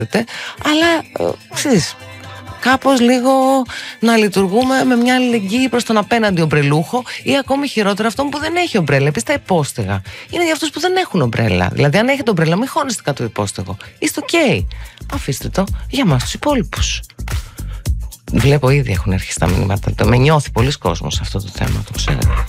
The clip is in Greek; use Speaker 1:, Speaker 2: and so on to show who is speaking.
Speaker 1: Αλλά ξέρεις, κάπως λίγο να λειτουργούμε με μια αλληλεγγύη προς τον απέναντι ομπρελούχο, ή ακόμη χειρότερα αυτόν που δεν έχει ομπρέλα. Επίσης τα υπόστεγα είναι για αυτούς που δεν έχουν ομπρέλα. Δηλαδή, αν έχετε ομπρέλα, μην χώνεστε κάτω το υπόστεγο. Είστε ok. Αφήστε το για μας τους υπόλοιπους. Βλέπω ήδη έχουν έρχει τα μηνύματα. Με νιώθει πολλοί κόσμος σε αυτό το θέμα, το ξέρετε.